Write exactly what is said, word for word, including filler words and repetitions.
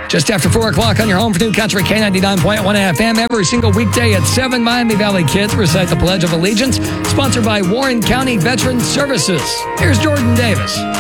Just after four o'clock on your home for New Country K ninety-nine point one F M. Every single weekday at seven, Miami Valley Kids recite the Pledge of Allegiance. Sponsored by Warren County Veteran Services. Here's Jordan Davis.